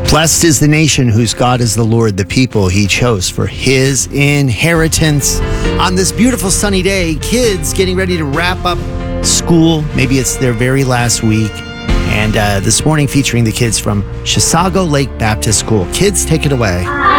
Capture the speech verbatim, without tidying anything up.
Blessed is the nation whose God is the Lord, the people he chose for his inheritance. On this beautiful sunny day, kids getting ready to wrap up school. Maybe it's their very last week. And uh, this morning featuring the kids from Chisago Lake Baptist School. Kids, take it away.